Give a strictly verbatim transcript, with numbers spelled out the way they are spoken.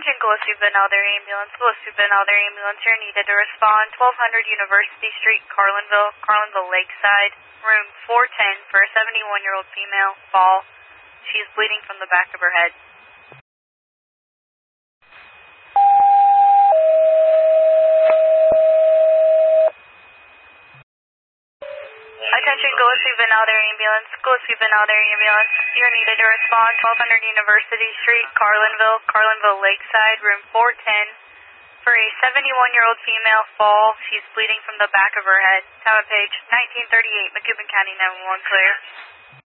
Attention Gillespie Benalder Ambulance. Gillespie Benalder Ambulance, you're needed to respond. twelve hundred University Street, Carlinville, Carlinville Lakeside, room four ten for a seventy-one-year-old female, fall. She is bleeding from the back of her head. Attention Gillespie Benalder Ambulance. Gillespie Benalder Ambulance, you're needed to respond. twelve hundred University Street, Carlinville, Carlinville Lakeside, room four ten for a seventy-one-year-old female, fall. She's bleeding from the back of her head. Tower page nineteen thirty-eight, McCubbin County nine one one, clear.